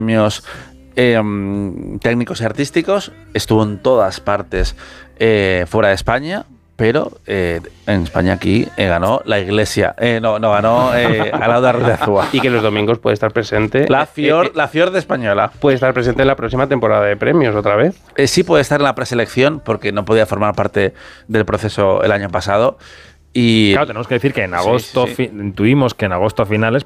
premios técnicos y artísticos, estuvo en todas partes fuera de España, pero en España aquí ganó la Iglesia, ganó Alauda Ruiz de Azúa. Y que los domingos puede estar presente. La Fior de Española. Puede estar presente en la próxima temporada de premios otra vez. Sí puede estar en la preselección porque no podía formar parte del proceso el año pasado. Y claro, tenemos que decir que en agosto, intuimos que en agosto a finales